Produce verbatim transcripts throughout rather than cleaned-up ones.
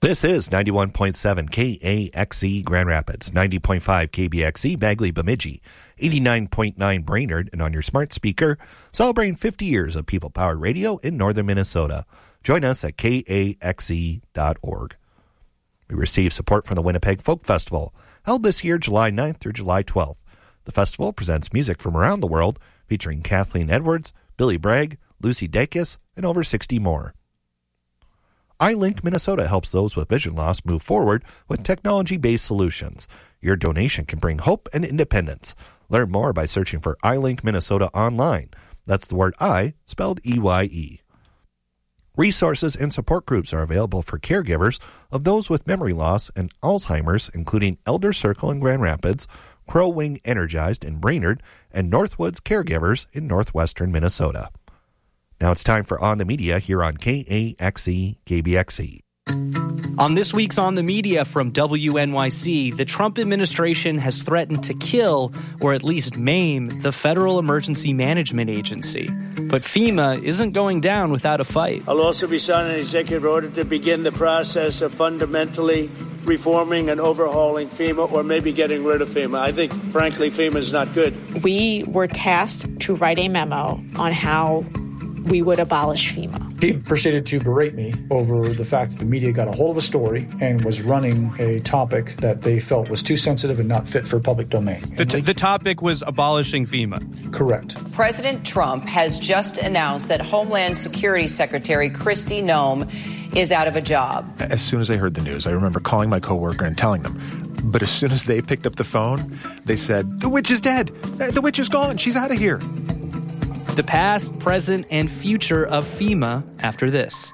This is ninety-one point seven K A X E Grand Rapids, ninety point five K B X E Bagley Bemidji, eighty-nine point nine Brainerd, and on your smart speaker, celebrating fifty years of people-powered radio in northern Minnesota. Join us at K A X E dot org. We receive support from the Winnipeg Folk Festival, held this year July ninth through July twelfth. The festival presents music from around the world, featuring Kathleen Edwards, Billy Bragg, Lucy Dacus, and over sixty more. iLink Minnesota helps those with vision loss move forward with technology-based solutions. Your donation can bring hope and independence. Learn more by searching for iLink Minnesota online. That's the word I, spelled E Y E. Resources and support groups are available for caregivers of those with memory loss and Alzheimer's, including Elder Circle in Grand Rapids, Crow Wing Energized in Brainerd, and Northwoods Caregivers in northwestern Minnesota. Now it's time for On the Media here on K A X E K B X E. On this week's On the Media from W N Y C, the Trump administration has threatened to kill or at least maim the Federal Emergency Management Agency. But FEMA isn't going down without a fight. I'll also be signing an executive order to begin the process of fundamentally reforming and overhauling FEMA, or maybe getting rid of FEMA. I think, frankly, FEMA is not good. We were tasked to write a memo on how we would abolish FEMA. He proceeded to berate me over the fact that the media got a hold of a story and was running a topic that they felt was too sensitive and not fit for public domain. The, t- the topic was abolishing FEMA. Correct. President Trump has just announced that Homeland Security Secretary Kristi Noem is out of a job. As soon as I heard the news, I remember calling my coworker and telling them. But as soon as they picked up the phone, they said, "The witch is dead. The witch is gone. She's out of here." The past, present, and future of FEMA after this.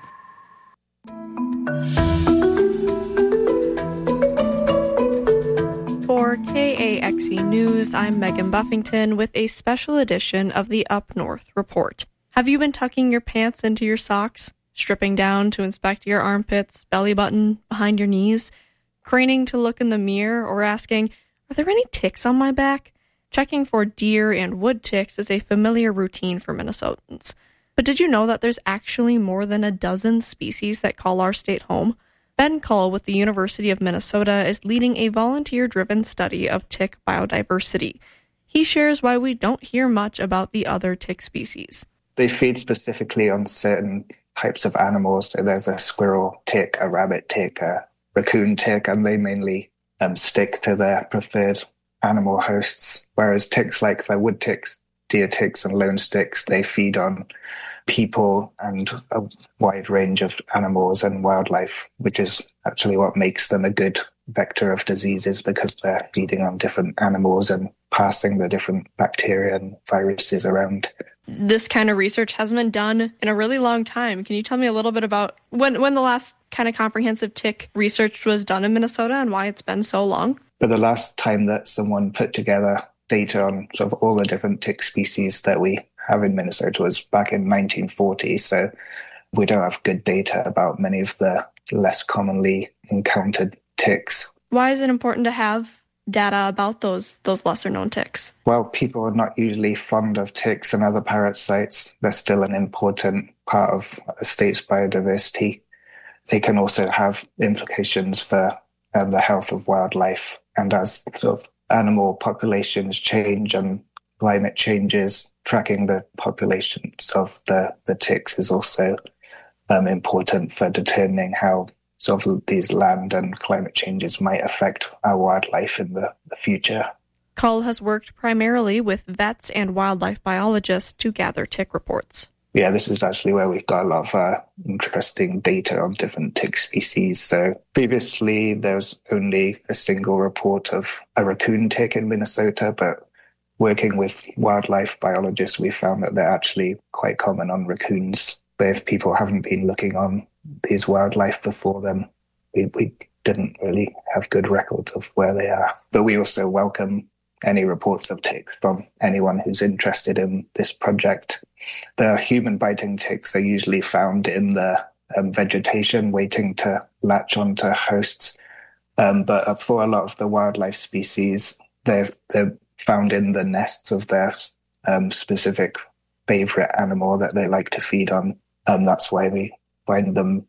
For K A X E News, I'm Megan Buffington with a special edition of the Up North Report. Have you been tucking your pants into your socks, stripping down to inspect your armpits, belly button, behind your knees, craning to look in the mirror, or asking, are there any ticks on my back? Checking for deer and wood ticks is a familiar routine for Minnesotans. But did you know that there's actually more than a dozen species that call our state home? Ben Cull with the University of Minnesota is leading a volunteer-driven study of tick biodiversity. He shares why we don't hear much about the other tick species. They feed specifically on certain types of animals. So there's a squirrel tick, a rabbit tick, a raccoon tick, and they mainly um, stick to their preferred animal hosts, whereas ticks like the wood ticks, deer ticks, and lone sticks, they feed on people and a wide range of animals and wildlife, which is actually what makes them a good vector of diseases, because they're feeding on different animals and passing the different bacteria and viruses around. This kind of research hasn't been done in a really long time. Can you tell me a little bit about when, when the last kind of comprehensive tick research was done in Minnesota and why it's been so long? But the last time that someone put together data on sort of all the different tick species that we have in Minnesota was back in nineteen forty. So we don't have good data about many of the less commonly encountered ticks. Why is it important to have data about those those lesser known ticks? Well, people are not usually fond of ticks and other parasites. They're still an important part of a state's biodiversity. They can also have implications for um, the health of wildlife. And as sort of animal populations change and climate changes, tracking the populations of the, the ticks is also um, important for determining how sort of these land and climate changes might affect our wildlife in the, the future. Cull has worked primarily with vets and wildlife biologists to gather tick reports. Yeah, this is actually where we've got a lot of uh, interesting data on different tick species. So previously, there was only a single report of a raccoon tick in Minnesota, but working with wildlife biologists, we found that they're actually quite common on raccoons. But if people haven't been looking on these wildlife before, then we, we didn't really have good records of where they are. But we also welcome any reports of ticks from anyone who's interested in this project. The human-biting ticks are usually found in the um, vegetation, waiting to latch onto hosts. Um, but for a lot of the wildlife species, they're, they're found in the nests of their um, specific favorite animal that they like to feed on. And that's why we find them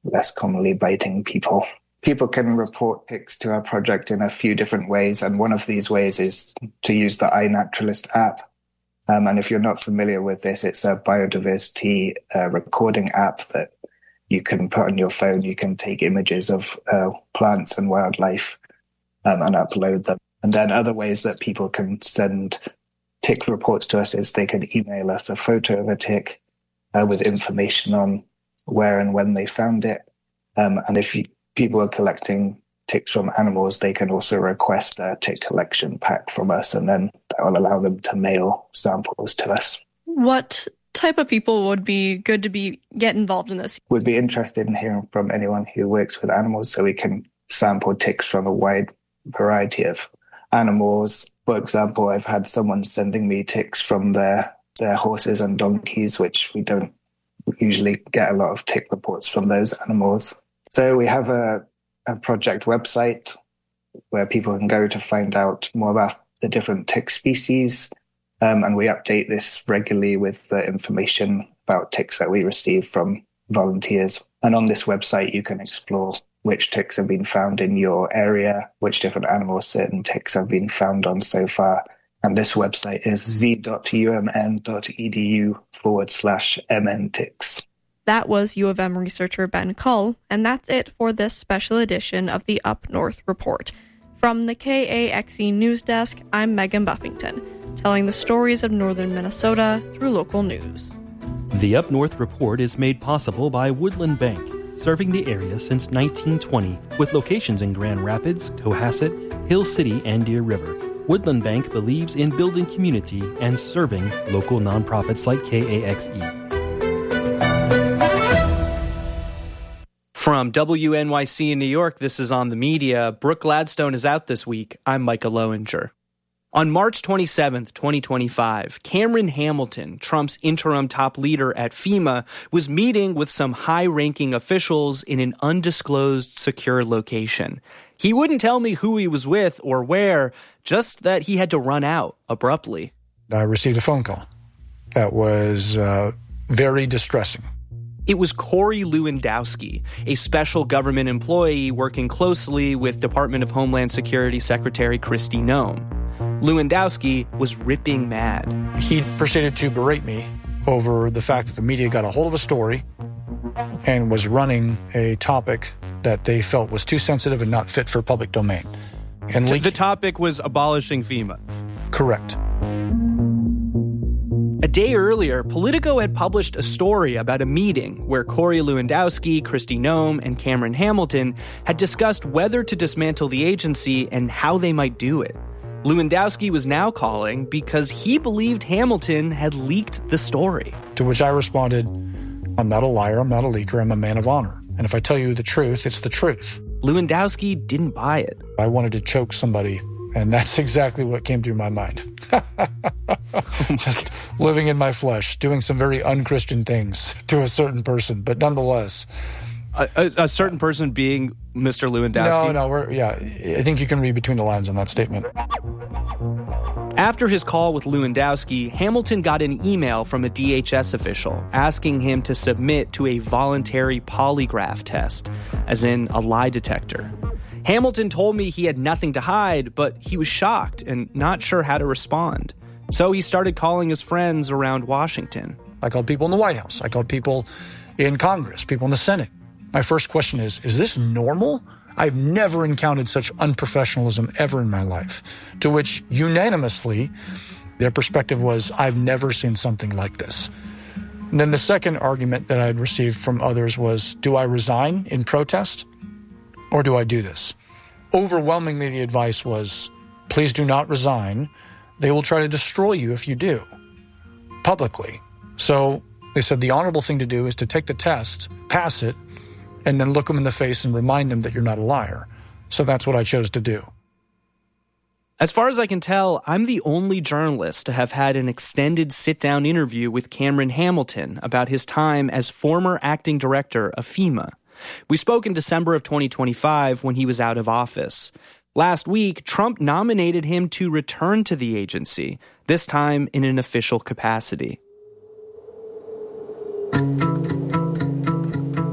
less commonly biting people. People can report ticks to our project in a few different ways, and one of these ways is to use the iNaturalist app. Um, and if you're not familiar with this, it's a biodiversity uh, recording app that you can put on your phone. You can take images of uh, plants and wildlife um, and upload them. And then other ways that people can send tick reports to us is they can email us a photo of a tick uh, with information on where and when they found it. Um, and if you, people are collecting ticks from animals, they can also request a tick collection pack from us, and then that will allow them to mail samples to us. What type of people would be good to be get involved in this? We'd be interested in hearing from anyone who works with animals, so we can sample ticks from a wide variety of animals. For example, I've had someone sending me ticks from their, their horses and donkeys, which we don't usually get a lot of tick reports from those animals. So we have a, a project website where people can go to find out more about the different tick species. Um, and we update this regularly with the information about ticks that we receive from volunteers. And on this website, you can explore which ticks have been found in your area, which different animals certain ticks have been found on so far. And this website is z.umn.edu forward slash mnticks. That was U of M researcher Ben Cull, and that's it for this special edition of the Up North Report. From the K A X E News Desk, I'm Megan Buffington, telling the stories of northern Minnesota through local news. The Up North Report is made possible by Woodland Bank, serving the area since nineteen twenty, with locations in Grand Rapids, Cohasset, Hill City, and Deer River. Woodland Bank believes in building community and serving local nonprofits like K A X E. From W N Y C in New York, this is On the Media. Brooke Gladstone is out this week. I'm Micah Lowinger. On March twenty-seventh, twenty twenty-five, Cameron Hamilton, Trump's interim top leader at FEMA, was meeting with some high-ranking officials in an undisclosed secure location. He wouldn't tell me who he was with or where, just that he had to run out abruptly. I received a phone call that was uh, very distressing. It was Corey Lewandowski, a special government employee working closely with Department of Homeland Security Secretary Kristi Noem. Lewandowski was ripping mad. He proceeded to berate me over the fact that the media got a hold of a story and was running a topic that they felt was too sensitive and not fit for public domain. And the topic was abolishing FEMA. Correct. A day earlier, Politico had published a story about a meeting where Corey Lewandowski, Kristi Noem, and Cameron Hamilton had discussed whether to dismantle the agency and how they might do it. Lewandowski was now calling because he believed Hamilton had leaked the story. To which I responded, I'm not a liar, I'm not a leaker, I'm a man of honor. And if I tell you the truth, it's the truth. Lewandowski didn't buy it. I wanted to choke somebody, and that's exactly what came through my mind. Just living in my flesh, doing some very unchristian things to a certain person, but nonetheless. A, a, a certain person being Mister Lewandowski? No, no, we're, yeah, I think you can read between the lines on that statement. After his call with Lewandowski, Hamilton got an email from a D H S official asking him to submit to a voluntary polygraph test, as in a lie detector. Hamilton told me he had nothing to hide, but he was shocked and not sure how to respond. So he started calling his friends around Washington. I called people in the White House. I called people in Congress, people in the Senate. My first question is, is this normal? I've never encountered such unprofessionalism ever in my life. To which unanimously, their perspective was, I've never seen something like this. And then the second argument that I had received from others was, do I resign in protest or do I do this? Overwhelmingly, the advice was, please do not resign. They will try to destroy you if you do, publicly. So they said the honorable thing to do is to take the test, pass it, and then look them in the face and remind them that you're not a liar. So that's what I chose to do. As far as I can tell, I'm the only journalist to have had an extended sit-down interview with Cameron Hamilton about his time as former acting director of FEMA. We spoke in December of twenty twenty-five when he was out of office. Last week, Trump nominated him to return to the agency, this time in an official capacity.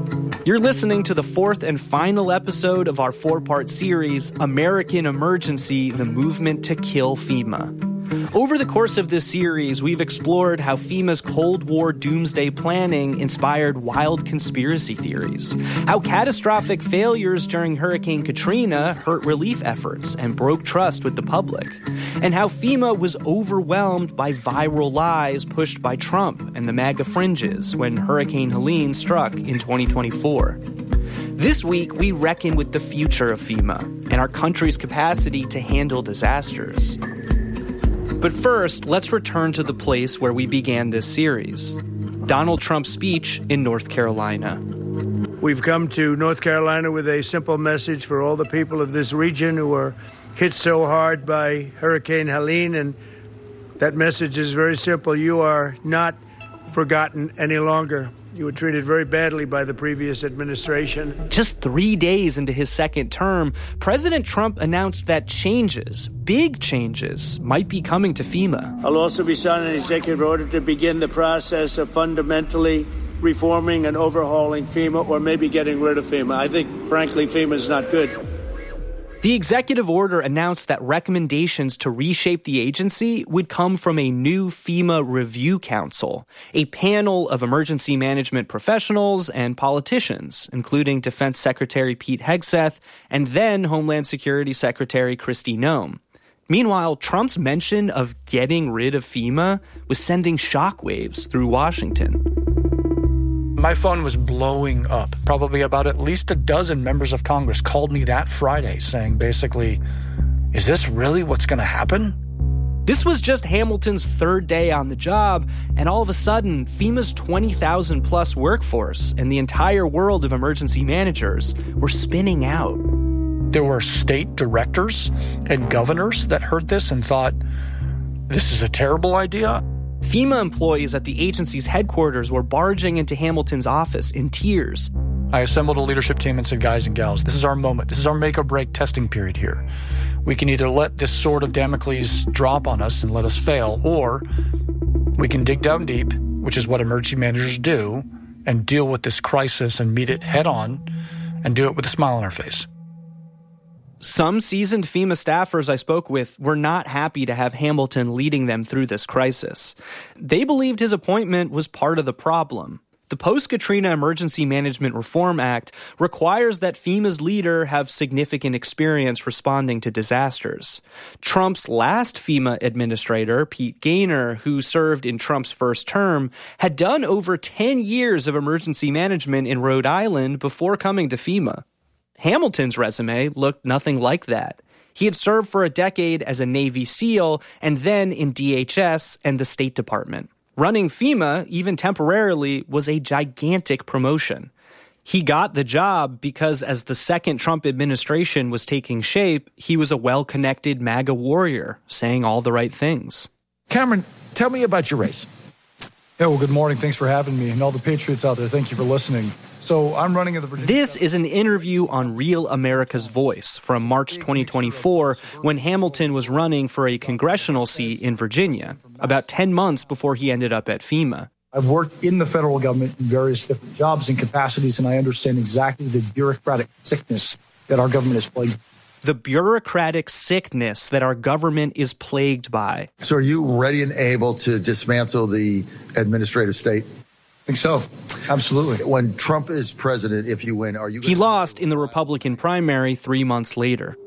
You're listening to the fourth and final episode of our four-part series, American Emergency, the Movement to Kill FEMA. Over the course of this series, we've explored how FEMA's Cold War doomsday planning inspired wild conspiracy theories, how catastrophic failures during Hurricane Katrina hurt relief efforts and broke trust with the public, and how FEMA was overwhelmed by viral lies pushed by Trump and the MAGA fringes when Hurricane Helene struck in twenty twenty-four. This week, we reckon with the future of FEMA and our country's capacity to handle disasters. But first, let's return to the place where we began this series, Donald Trump's speech in North Carolina. We've come to North Carolina with a simple message for all the people of this region who are hit so hard by Hurricane Helene, and that message is very simple. You are not forgotten any longer. You were treated very badly by the previous administration. Just three days into his second term, President Trump announced that changes, big changes, might be coming to FEMA. I'll also be signing an executive order to begin the process of fundamentally reforming and overhauling FEMA, or maybe getting rid of FEMA. I think, frankly, FEMA is not good. The executive order announced that recommendations to reshape the agency would come from a new FEMA Review Council, a panel of emergency management professionals and politicians, including Defense Secretary Pete Hegseth and then Homeland Security Secretary Kristi Noem. Meanwhile, Trump's mention of getting rid of FEMA was sending shockwaves through Washington. My phone was blowing up. Probably about at least a dozen members of Congress called me that Friday saying basically, is this really what's going to happen? This was just Hamilton's third day on the job, and all of a sudden, FEMA's twenty thousand plus workforce and the entire world of emergency managers were spinning out. There were state directors and governors that heard this and thought, this is a terrible idea. FEMA employees at the agency's headquarters were barging into Hamilton's office in tears. I assembled a leadership team and said, guys and gals, this is our moment. This is our make or break testing period here. We can either let this sword of Damocles drop on us and let us fail, or we can dig down deep, which is what emergency managers do, and deal with this crisis and meet it head on and do it with a smile on our face. Some seasoned FEMA staffers I spoke with were not happy to have Hamilton leading them through this crisis. They believed his appointment was part of the problem. The Post-Katrina Emergency Management Reform Act requires that FEMA's leader have significant experience responding to disasters. Trump's last FEMA administrator, Pete Gaynor, who served in Trump's first term, had done over ten years of emergency management in Rhode Island before coming to FEMA. Hamilton's resume looked nothing like that. He had served for a decade as a Navy SEAL and then in D H S and the State Department. Running FEMA, even temporarily, was a gigantic promotion. He got the job because as the second Trump administration was taking shape, he was a well-connected MAGA warrior, saying all the right things. Cameron, tell me about your race. Yeah, well, good morning. Thanks for having me. And all the patriots out there, thank you for listening. So I'm running in the Virginia... This is an interview on Real America's Voice from March twenty twenty-four when Hamilton was running for a congressional seat in Virginia, about ten months before he ended up at FEMA. I've worked in the federal government in various different jobs and capacities, and I understand exactly the bureaucratic sickness that our government is plagued. The bureaucratic sickness that our government is plagued by. So are you ready and able to dismantle the administrative state? I think so. Absolutely. When Trump is president, if you win, are you... He lost in the Republican primary three months later.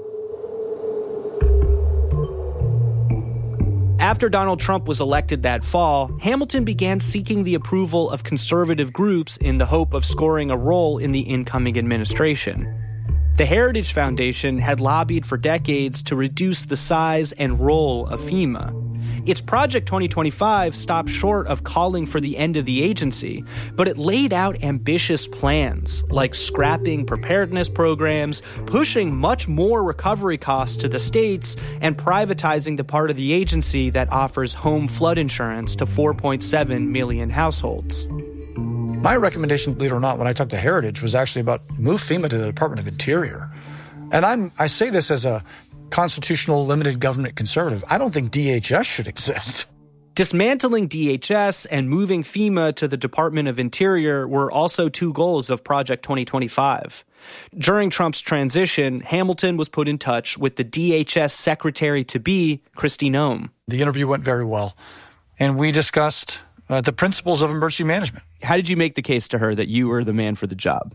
After Donald Trump was elected that fall, Hamilton began seeking the approval of conservative groups in the hope of scoring a role in the incoming administration. The Heritage Foundation had lobbied for decades to reduce the size and role of FEMA. Its Project twenty twenty-five stopped short of calling for the end of the agency, but it laid out ambitious plans, like scrapping preparedness programs, pushing much more recovery costs to the states, and privatizing the part of the agency that offers home flood insurance to four point seven million households. My recommendation, believe it or not, when I talked to Heritage was actually about move FEMA to the Department of Interior. And I'm, I say this as a constitutional limited government conservative. I don't think D H S should exist. Dismantling D H S and moving FEMA to the Department of Interior were also two goals of Project twenty twenty-five. During Trump's transition, Hamilton was put in touch with the D H S Secretary-to-be, Kristi Noem. The interview went very well, and we discussed uh, the principles of emergency management. How did you make the case to her that you were the man for the job?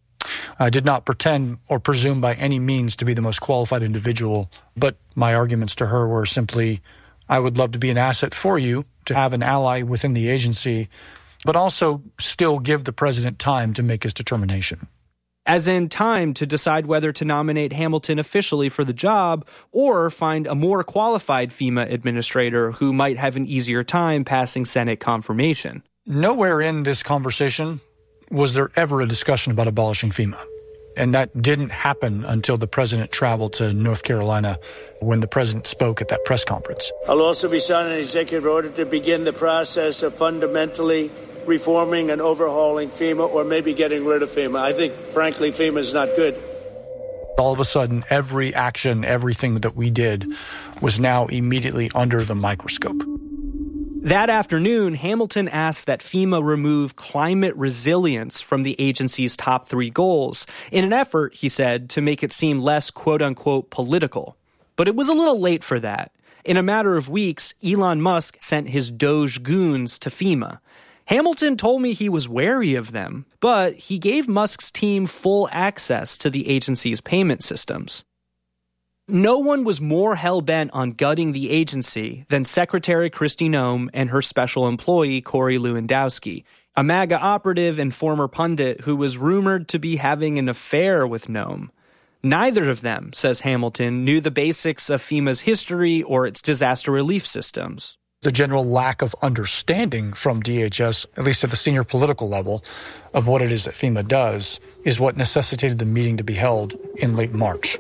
I did not pretend or presume by any means to be the most qualified individual, but my arguments to her were simply, I would love to be an asset for you, to have an ally within the agency, but also still give the president time to make his determination. As in time to decide whether to nominate Hamilton officially for the job or find a more qualified FEMA administrator who might have an easier time passing Senate confirmation. Nowhere in this conversation was there ever a discussion about abolishing FEMA. And that didn't happen until the president traveled to North Carolina when the president spoke at that press conference. I'll also be signing an executive order to begin the process of fundamentally reforming and overhauling FEMA, or maybe getting rid of FEMA. I think, frankly, FEMA is not good. All of a sudden, every action, everything that we did was now immediately under the microscope. That afternoon, Hamilton asked that FEMA remove climate resilience from the agency's top three goals in an effort, he said, to make it seem less quote-unquote political. But it was a little late for that. In a matter of weeks, Elon Musk sent his Doge goons to FEMA. Hamilton told me he was wary of them, but he gave Musk's team full access to the agency's payment systems. No one was more hell-bent on gutting the agency than Secretary Kristi Noem and her special employee, Corey Lewandowski, a MAGA operative and former pundit who was rumored to be having an affair with Noem. Neither of them, says Hamilton, knew the basics of FEMA's history or its disaster relief systems. The general lack of understanding from D H S, at least at the senior political level, of what it is that FEMA does, is what necessitated the meeting to be held in late March.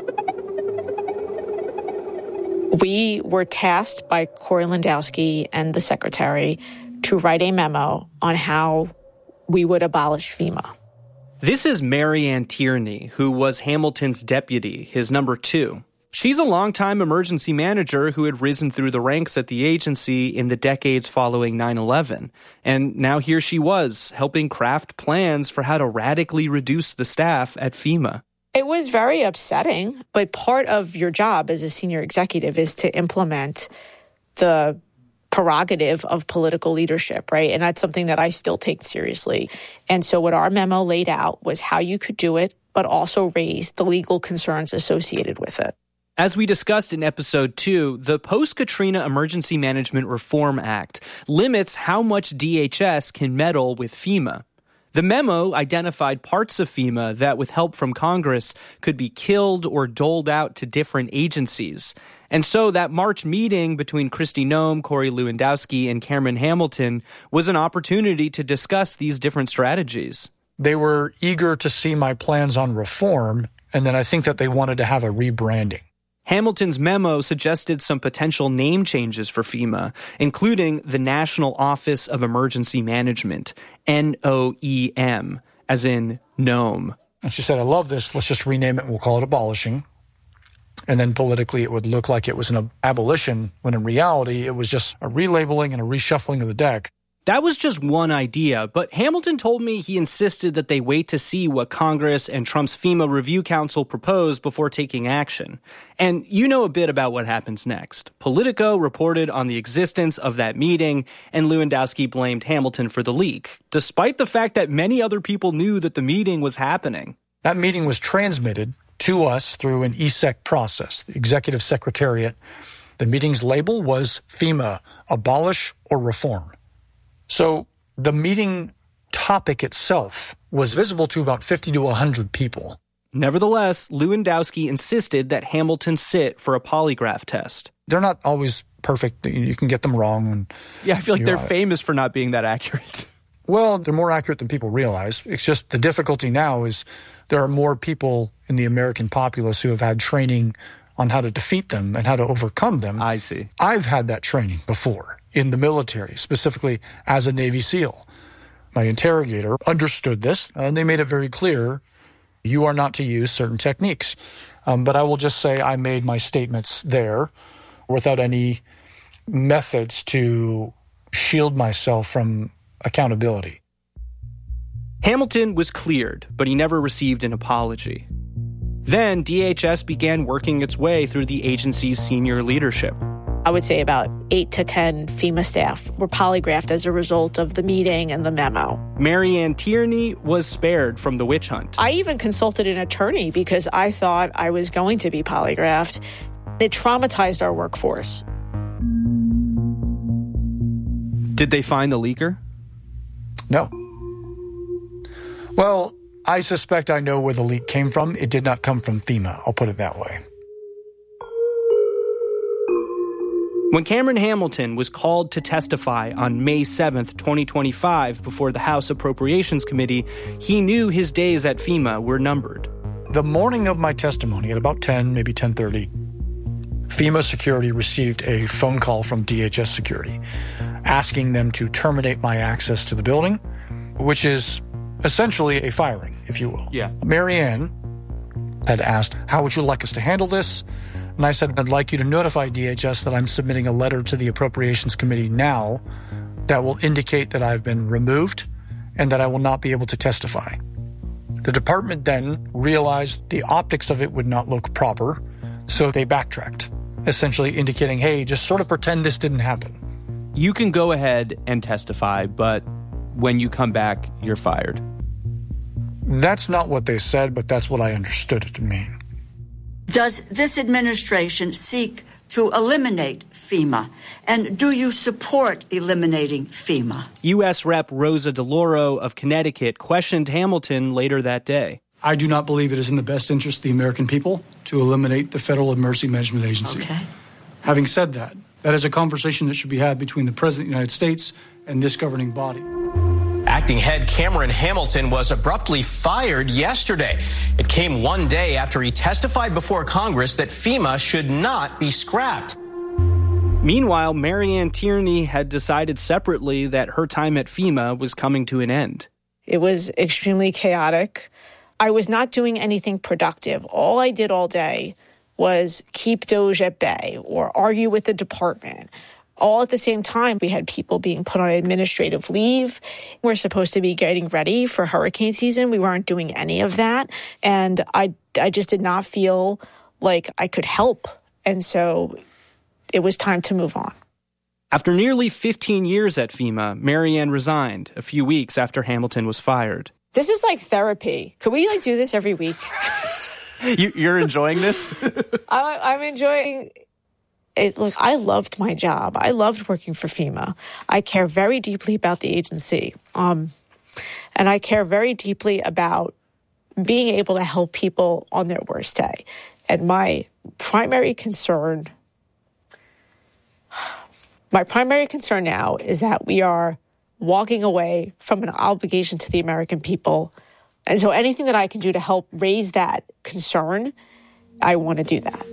We were tasked by Corey Lewandowski and the secretary to write a memo on how we would abolish FEMA. This is Mary Ann Tierney, who was Hamilton's deputy, his number two. She's a longtime emergency manager who had risen through the ranks at the agency in the decades following nine eleven. And now here she was, helping craft plans for how to radically reduce the staff at FEMA. It was very upsetting, but part of your job as a senior executive is to implement the prerogative of political leadership, right? And that's something that I still take seriously. And so what our memo laid out was how you could do it, but also raise the legal concerns associated with it. As we discussed in episode two, the Post-Katrina Emergency Management Reform Act limits how much D H S can meddle with FEMA. The memo identified parts of FEMA that, with help from Congress, could be killed or doled out to different agencies. And so that March meeting between Kristi Noem, Corey Lewandowski, and Cameron Hamilton was an opportunity to discuss these different strategies. They were eager to see my plans on reform, and then I think that they wanted to have a rebranding. Hamilton's memo suggested some potential name changes for FEMA, including the National Office of Emergency Management, N O E M, as in Noem. And she said, I love this. Let's just rename it and we'll call it abolishing. And then politically it would look like it was an abolition, when in reality it was just a relabeling and a reshuffling of the deck. That was just one idea, but Hamilton told me he insisted that they wait to see what Congress and Trump's FEMA Review Council proposed before taking action. And you know a bit about what happens next. Politico reported on the existence of that meeting, and Lewandowski blamed Hamilton for the leak, despite the fact that many other people knew that the meeting was happening. That meeting was transmitted to us through an E S E C process, the Executive Secretariat. The meeting's label was FEMA, Abolish or Reform. So the meeting topic itself was visible to about fifty to one hundred people. Nevertheless, Lewandowski insisted that Hamilton sit for a polygraph test. They're not always perfect. You can get them wrong. And, yeah, I feel like they're know, famous for not being that accurate. Well, they're more accurate than people realize. It's just the difficulty now is there are more people in the American populace who have had training on how to defeat them and how to overcome them. I see. I've had that training before in the military, specifically as a Navy SEAL. My interrogator understood this, and they made it very clear, you are not to use certain techniques. Um, but I will just say I made my statements there without any methods to shield myself from accountability. Hamilton was cleared, but he never received an apology. Then D H S began working its way through the agency's senior leadership. I would say about eight to ten FEMA staff were polygraphed as a result of the meeting and the memo. Mary Ann Tierney was spared from the witch hunt. I even consulted an attorney because I thought I was going to be polygraphed. It traumatized our workforce. Did they find the leaker? No. Well, I suspect I know where the leak came from. It did not come from FEMA, I'll put it that way. When Cameron Hamilton was called to testify on May seventh, twenty twenty-five, before the House Appropriations Committee, he knew his days at FEMA were numbered. The morning of my testimony, at about ten, maybe ten thirty, FEMA Security received a phone call from D H S Security asking them to terminate my access to the building, which is essentially a firing, if you will. Yeah. Mary Ann had asked, how would you like us to handle this? And I said, I'd like you to notify D H S that I'm submitting a letter to the Appropriations Committee now that will indicate that I've been removed and that I will not be able to testify. The department then realized the optics of it would not look proper, so they backtracked, essentially indicating, hey, just sort of pretend this didn't happen. You can go ahead and testify, but when you come back, you're fired. That's not what they said, but that's what I understood it to mean. Does this administration seek to eliminate FEMA? And do you support eliminating FEMA? U S Rep Rosa DeLauro of Connecticut questioned Hamilton later that day. I do not believe it is in the best interest of the American people to eliminate the Federal Emergency Management Agency. Okay. Having said that, that is a conversation that should be had between the President of the United States and this governing body. Acting head Cameron Hamilton was abruptly fired yesterday. It came one day after he testified before Congress that FEMA should not be scrapped. Meanwhile, Mary Ann Tierney had decided separately that her time at FEMA was coming to an end. It was extremely chaotic. I was not doing anything productive. All I did all day was keep DOJ at bay or argue with the department. All at the same time, we had people being put on administrative leave. We're supposed to be getting ready for hurricane season. We weren't doing any of that. And I, I just did not feel like I could help. And so it was time to move on. After nearly fifteen years at FEMA, Mary Ann resigned a few weeks after Hamilton was fired. This is like therapy. Could we like do this every week? you, you're enjoying this? I, I'm enjoying it. Look, I loved my job. I loved working for FEMA. I care very deeply about the agency. Um, and I care very deeply about being able to help people on their worst day. And my primary concern, my primary concern now is that we are walking away from an obligation to the American people. And so anything that I can do to help raise that concern, I want to do that.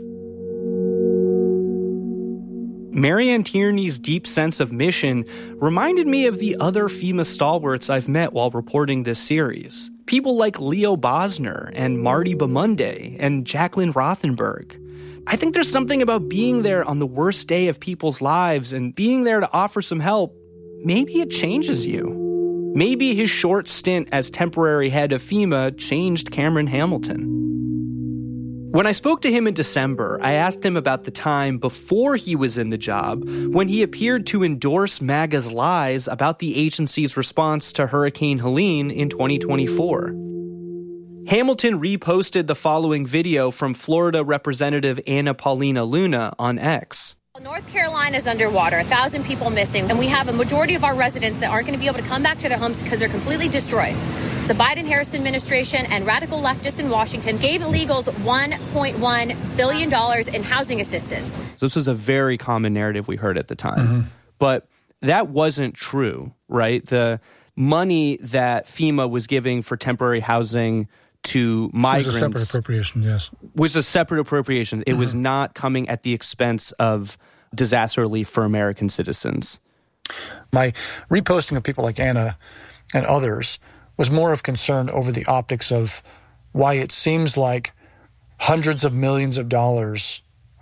Mary Ann Tierney's deep sense of mission reminded me of the other FEMA stalwarts I've met while reporting this series. People like Leo Bosner and Marty Bamunde and Jacqueline Rothenberg. I think there's something about being there on the worst day of people's lives and being there to offer some help. Maybe it changes you. Maybe his short stint as temporary head of FEMA changed Cameron Hamilton. When I spoke to him in December, I asked him about the time before he was in the job when he appeared to endorse MAGA's lies about the agency's response to Hurricane Helene in twenty twenty-four. Hamilton reposted the following video from Florida Representative Anna Paulina Luna on X. North Carolina is underwater, a thousand people missing, and we have a majority of our residents that aren't going to be able to come back to their homes because they're completely destroyed. The Biden-Harris administration and radical leftists in Washington gave illegals one point one billion dollars in housing assistance. So this was a very common narrative we heard at the time. Mm-hmm. But that wasn't true, right? The money that FEMA was giving for temporary housing to migrants... It was a separate appropriation, yes. Was a separate appropriation. It mm-hmm. was not coming at the expense of disaster relief for American citizens. My reposting of people like Anna and others was more of concern over the optics of why it seems like hundreds of millions of dollars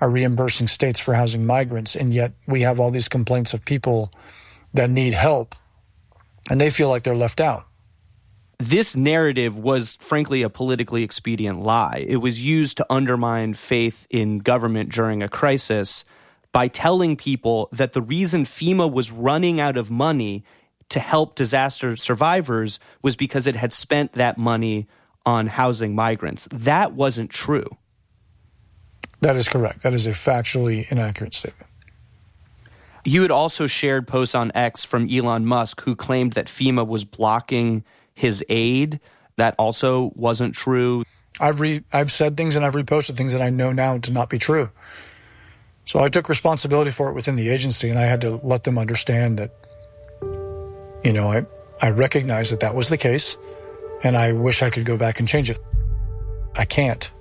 are reimbursing states for housing migrants, and yet we have all these complaints of people that need help, and they feel like they're left out. This narrative was, frankly, a politically expedient lie. It was used to undermine faith in government during a crisis by telling people that the reason FEMA was running out of money to help disaster survivors was because it had spent that money on housing migrants. That wasn't true. That is correct. That is a factually inaccurate statement. You had also shared posts on X from Elon Musk, who claimed that FEMA was blocking his aid. That also wasn't true. I've re- I've said things and I've reposted things that I know now to not be true. So I took responsibility for it within the agency, and I had to let them understand that, you know, I, I recognize that that was the case, and I wish I could go back and change it. I can't.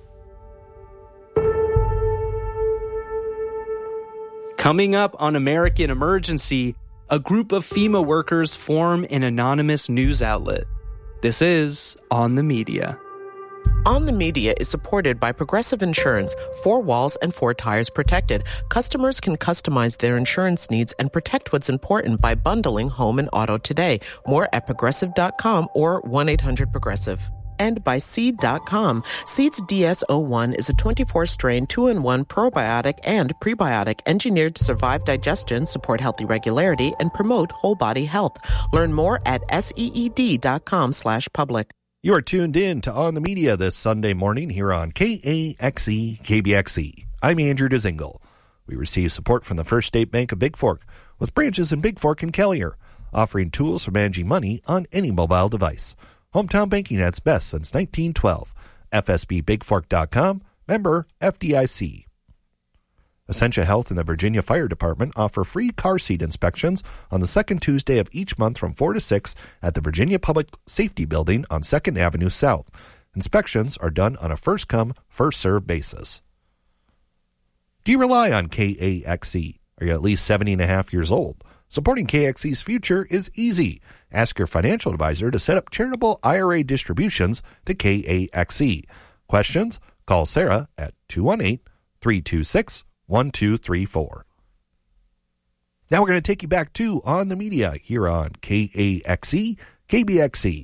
Coming up on American Emergency, a group of FEMA workers form an anonymous news outlet. This is On the Media. On the Media is supported by Progressive Insurance. Four walls and four tires protected. Customers can customize their insurance needs and protect what's important by bundling home and auto today. More at progressive dot com or one eight hundred progressive. And by Seed dot com. Seed's D S zero one is a twenty-four strain two in one probiotic and prebiotic engineered to survive digestion, support healthy regularity, and promote whole body health. Learn more at seed dot com slash public. You are tuned in to On the Media this Sunday morning here on K A X E K B X E. I'm Andrew DeZingle. We receive support from the First State Bank of Big Fork, with branches in Big Fork and Collier, offering tools for managing money on any mobile device. Hometown banking at its best since nineteen twelve. F S B big fork dot com, member F D I C. Essentia Health and the Virginia Fire Department offer free car seat inspections on the second Tuesday of each month from four to six at the Virginia Public Safety Building on second Avenue South. Inspections are done on a first-come, first-served basis. Do you rely on K A X E? Are you at least seventy and a half years old? Supporting K X E's future is easy. Ask your financial advisor to set up charitable I R A distributions to K A X E. Questions? Call Sarah at two one eight, three two six, one two three four. Now we're going to take you back to On the Media here on K A X E, K B X E.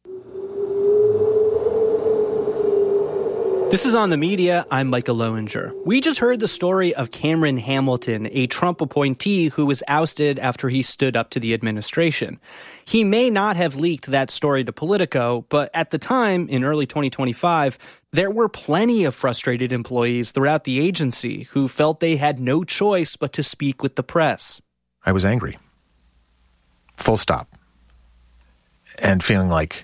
This is On the Media. I'm Micah Lowinger. We just heard the story of Cameron Hamilton, a Trump appointee who was ousted after he stood up to the administration. He may not have leaked that story to Politico, but at the time, in early twenty twenty-five, there were plenty of frustrated employees throughout the agency who felt they had no choice but to speak with the press. I was angry. Full stop. And feeling like,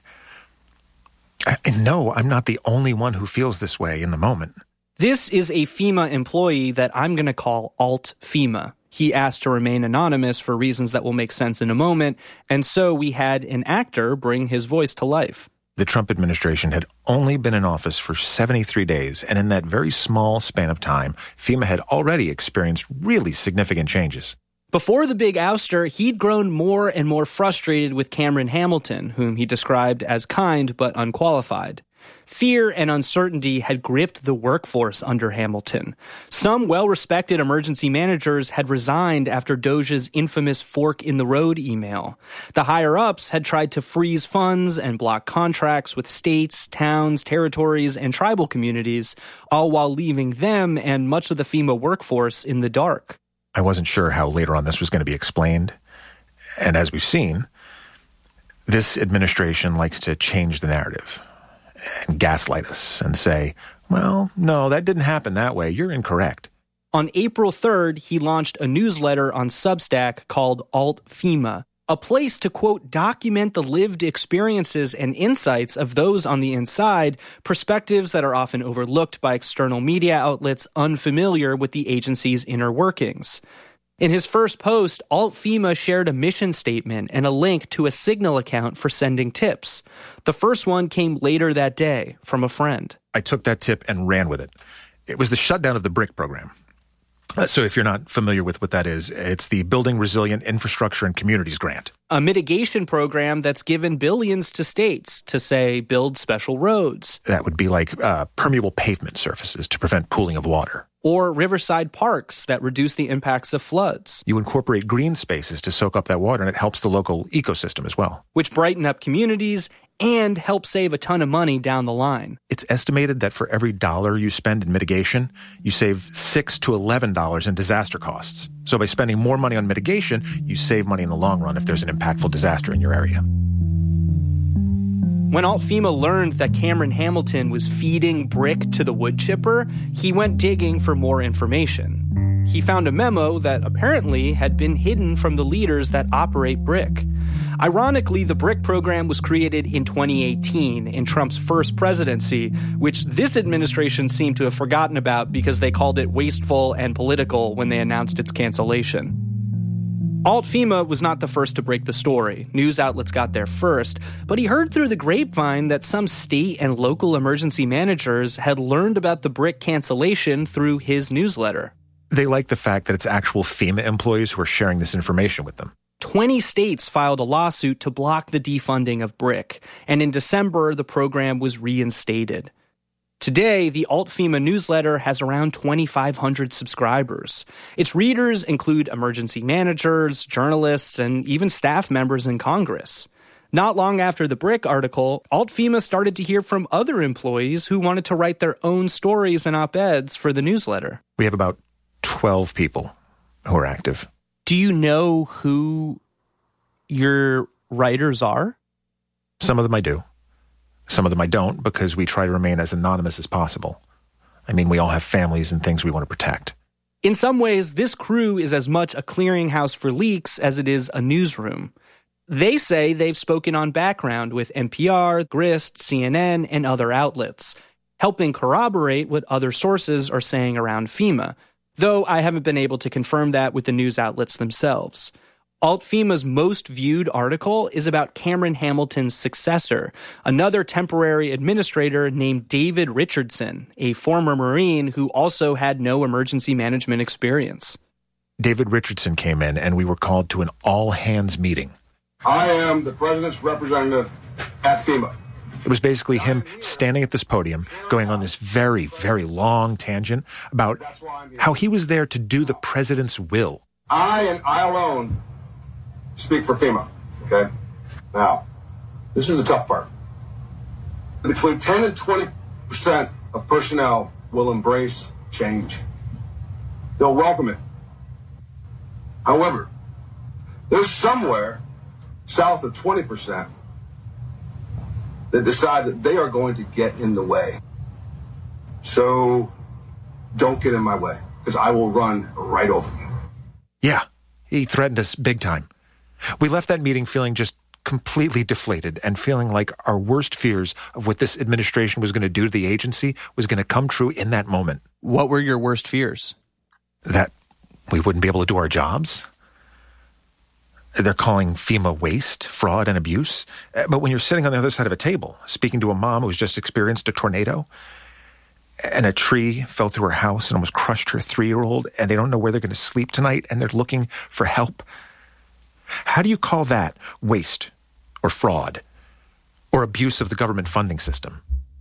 and no, I'm not the only one who feels this way in the moment. This is a FEMA employee that I'm going to call Alt FEMA. He asked to remain anonymous for reasons that will make sense in a moment, and so we had an actor bring his voice to life. The Trump administration had only been in office for seventy-three days, and in that very small span of time, FEMA had already experienced really significant changes. Before the big ouster, he'd grown more and more frustrated with Cameron Hamilton, whom he described as kind but unqualified. Fear and uncertainty had gripped the workforce under Hamilton. Some well-respected emergency managers had resigned after DOJ's infamous fork in the road email. The higher-ups had tried to freeze funds and block contracts with states, towns, territories, and tribal communities, all while leaving them and much of the FEMA workforce in the dark. I wasn't sure how later on this was going to be explained. And as we've seen, this administration likes to change the narrative and gaslight us and say, well, no, that didn't happen that way. You're incorrect. On April third, he launched a newsletter on Substack called Alt FEMA, a place to, quote, document the lived experiences and insights of those on the inside, perspectives that are often overlooked by external media outlets unfamiliar with the agency's inner workings. In his first post, Alt FEMA shared a mission statement and a link to a Signal account for sending tips. The first one came later that day from a friend. I took that tip and ran with it. It was the shutdown of the BRIC program. Uh, so if you're not familiar with what that is, it's the Building Resilient Infrastructure and Communities Grant. A mitigation program that's given billions to states to, say, build special roads. That would be like uh, permeable pavement surfaces to prevent pooling of water. or riverside parks that reduce the impacts of floods. You incorporate green spaces to soak up that water, and it helps the local ecosystem as well. Which brighten up communities and help save a ton of money down the line. It's estimated that for every dollar you spend in mitigation, you save six to eleven dollars in disaster costs. So by spending more money on mitigation, you save money in the long run if there's an impactful disaster in your area. When Alt-FEMA learned that Cameron Hamilton was feeding brick to the wood chipper, he went digging for more information. He found a memo that apparently had been hidden from the leaders that operate BRIC. Ironically, the BRIC program was created in twenty eighteen, in Trump's first presidency, which this administration seemed to have forgotten about because they called it wasteful and political when they announced its cancellation. Alt-FEMA was not the first to break the story. News outlets got there first, but he heard through the grapevine that some state and local emergency managers had learned about the BRIC cancellation through his newsletter. They like the fact that it's actual FEMA employees who are sharing this information with them. twenty states filed a lawsuit to block the defunding of BRIC, and in December, the program was reinstated. Today, the Alt-FEMA newsletter has around twenty-five hundred subscribers. Its readers include emergency managers, journalists, and even staff members in Congress. Not long after the BRIC article, Alt-FEMA started to hear from other employees who wanted to write their own stories and op-eds for the newsletter. We have about twelve people who are active. Do you know who your writers are? Some of them I do. Some of them I don't, because we try to remain as anonymous as possible. I mean, we all have families and things we want to protect. In some ways, this crew is as much a clearinghouse for leaks as it is a newsroom. They say they've spoken on background with N P R, Grist, C N N, and other outlets, helping corroborate what other sources are saying around FEMA, though I haven't been able to confirm that with the news outlets themselves. Alt-FEMA's most viewed article is about Cameron Hamilton's successor, another temporary administrator named David Richardson, a former Marine who also had no emergency management experience. David Richardson came in, and we were called to an all-hands meeting. I am the president's representative at FEMA. It was basically him standing at this podium, going on this very, very long tangent about how he was there to do the president's will. I and I alone speak for FEMA, okay? Now, this is the tough part. Between ten and twenty percent of personnel will embrace change. They'll welcome it. However, there's somewhere south of twenty percent that decide that they are going to get in the way. So don't get in my way, because I will run right over you. Yeah, he threatened us big time. We left that meeting feeling just completely deflated and feeling like our worst fears of what this administration was going to do to the agency was going to come true in that moment. What were your worst fears? That we wouldn't be able to do our jobs. They're calling FEMA waste, fraud, and abuse. But when you're sitting on the other side of a table, speaking to a mom who's just experienced a tornado, and a tree fell through her house and almost crushed her three-year-old, and they don't know where they're going to sleep tonight, and they're looking for help, how do you call that waste or fraud or abuse of the government funding system?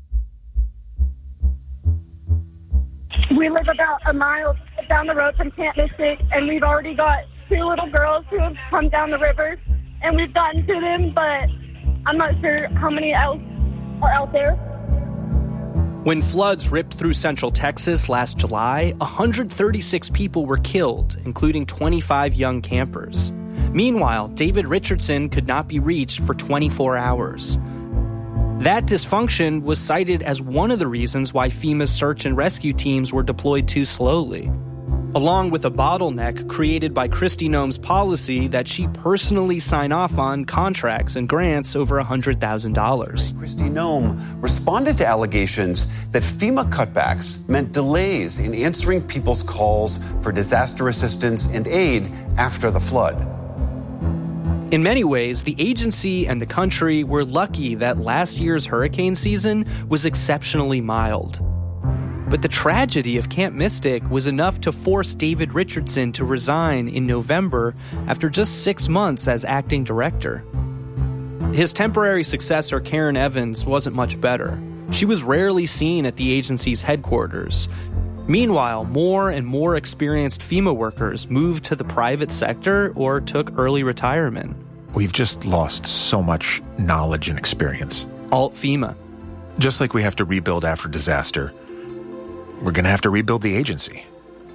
We live about a mile down the road from Camp Mystic, and we've already got two little girls who have come down the river, and we've gotten to them, but I'm not sure how many else are out there. When floods ripped through central Texas last July, one hundred thirty-six people were killed, including twenty-five young campers. Meanwhile, David Richardson could not be reached for twenty-four hours. That dysfunction was cited as one of the reasons why FEMA's search and rescue teams were deployed too slowly, along with a bottleneck created by Kristi Noem's policy that she personally signed off on contracts and grants over one hundred thousand dollars. Kristi Noem responded to allegations that FEMA cutbacks meant delays in answering people's calls for disaster assistance and aid after the flood. In many ways, the agency and the country were lucky that last year's hurricane season was exceptionally mild. But the tragedy of Camp Mystic was enough to force David Richardson to resign in November after just six months as acting director. His temporary successor, Karen Evans, wasn't much better. She was rarely seen at the agency's headquarters. Meanwhile, more and more experienced FEMA workers moved to the private sector or took early retirement. We've just lost so much knowledge and experience. Alt FEMA. Just like we have to rebuild after disaster, we're going to have to rebuild the agency.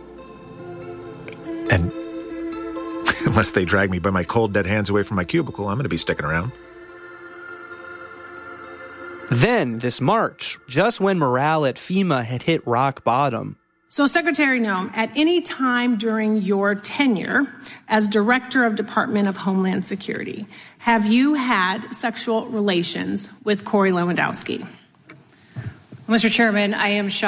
And unless they drag me by my cold, dead hands away from my cubicle, I'm going to be sticking around. Then, this March, just when morale at FEMA had hit rock bottom. So, Secretary Noem, at any time during your tenure as Director of Department of Homeland Security, have you had sexual relations with Corey Lewandowski? Mister Chairman, I am shocked.